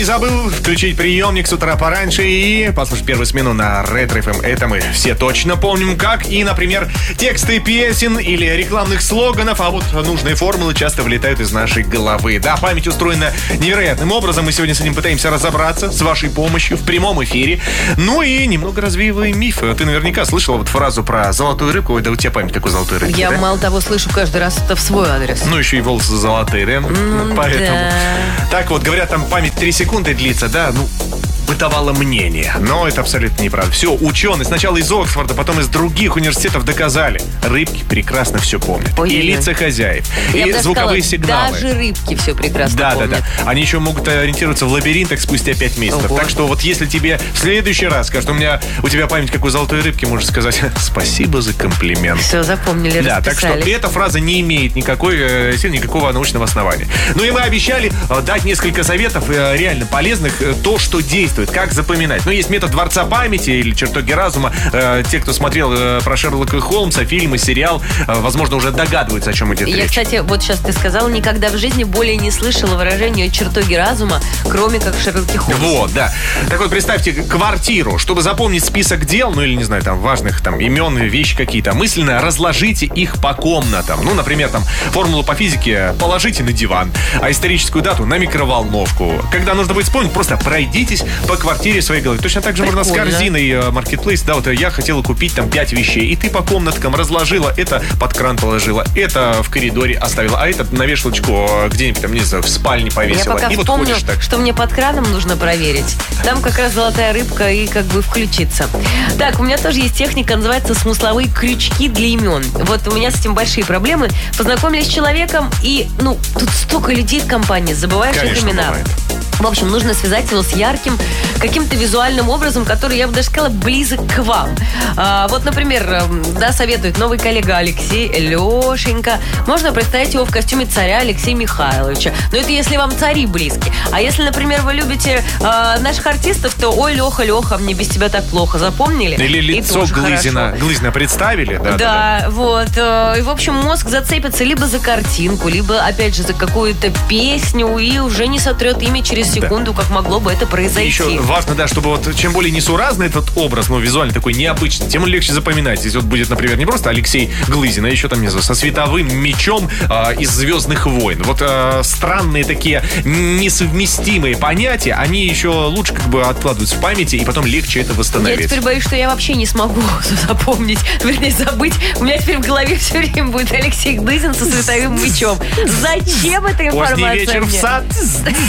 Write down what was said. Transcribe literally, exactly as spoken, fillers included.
Не забыл включить приемник с утра пораньше и послушать первую смену на Ретро эф эм. Это мы все точно помним, как и, например, тексты песен или рекламных слоганов, а вот нужные формулы часто вылетают из нашей головы. Да, память устроена невероятным образом. Мы сегодня с этим пытаемся разобраться с вашей помощью в прямом эфире. Ну и немного развеиваем мифы. Ты наверняка слышала вот фразу про золотую рыбку. Ой, да у тебя память как у золотой рыбки, Я да? мало того слышу каждый раз это в свой адрес. Ну, еще и волосы золотые, да? Mm, Поэтому. да. Так вот, говорят, там память три секунды длится, да? Ну, бытовало мнение. Но это абсолютно неправда. Все, ученые сначала из Оксфорда, потом из других университетов доказали. Рыбки прекрасно все помнят. Ой, и ой, лица хозяев, Я и бы звуковые сказала, сигналы. Даже рыбки все прекрасно Да, помнят. да, да. Они еще могут ориентироваться в лабиринтах спустя пять месяцев. Ого. Так что вот если тебе в следующий раз скажут, у меня у тебя память как у золотой рыбки, можешь сказать спасибо за комплимент. Все, запомнили, Да, так расписали. что эта фраза не имеет никакой э, силы, никакого научного основания. Ну и мы обещали э, дать несколько советов э, реально полезных, э, то, что действует, как запоминать. Ну, есть метод дворца памяти или чертоги разума. Э, те, кто смотрел э, про Шерлока Холмса, фильмы, сериал, э, возможно, уже догадываются, о чем идет Я, речь. кстати, вот сейчас ты сказала, никогда в жизни более не слышала выражения чертоги разума, кроме как Шерлоки Холмс. Вот, да. Так вот, представьте квартиру. Чтобы запомнить список дел, ну или, не знаю, там, важных там имен, вещи какие-то, мысленно разложите их по комнатам. Ну, например, там, формулу по физике положите на диван, а историческую дату на микроволновку. Когда нужно будет вспомнить, просто пройдитесь по квартире своей головы. Точно так же Прикольно. можно с корзиной Marketplace. Да, вот я хотела купить там пять вещей, и ты по комнаткам разложила, это под кран положила, это в коридоре оставила, а это на вешалочку где-нибудь там, не знаю, в спальне повесила. Я пока и вот вспомню, ходишь так. что мне под краном нужно проверить. Там как раз золотая рыбка и как бы включиться. Так, у меня тоже есть техника, называется смысловые крючки для имен. Вот у меня с этим большие проблемы. Познакомились с человеком, и, ну, тут столько людей в компании, забываешь их Конечно, имена. бывает. В общем, нужно связать его с ярким, каким-то визуальным образом, который, я бы даже сказала, близок к вам. А, вот, например, да, советует новый коллега Алексей, Лешенька. Можно представить его в костюме царя Алексея Михайловича. Но это если вам цари близки. А если, например, вы любите а, наших артистов, то ой, Леха, Леха, мне без тебя так плохо. Запомнили? Или И лицо тоже Глызина. хорошо. Глызина представили? Да, Да, да, да. вот. э, И, в общем, мозг зацепится либо за картинку, либо, опять же, за какую-то песню, и уже не сотрет имя через секунду, как могло бы это произойти. Еще важно, да, чтобы вот чем более несуразный этот образ, ну, визуально такой необычный, тем легче запоминать. Здесь вот будет, например, не просто Алексей Глызин, а еще там, не знаю, со световым мечом а, из «Звездных войн». Вот а, странные такие несовместимые понятия, они еще лучше как бы откладываются в памяти, и потом легче это Я восстановить. теперь боюсь, что я вообще не смогу запомнить, вернее, забыть. У меня теперь в голове все время будет Алексей Глызин со световым мечом. Зачем эта информация Поздний вечер в мне? сад.